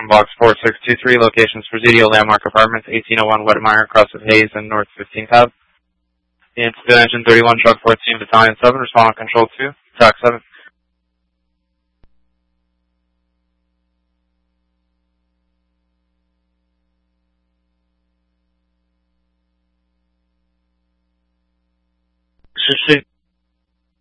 from Box 4623, locations Presidio Landmark Apartments, 1801 Wedemeyer, across with Hayes and North 15th Ave. The incident engine 31, truck 14, battalion 7, respond on control 2, attack 7. Street.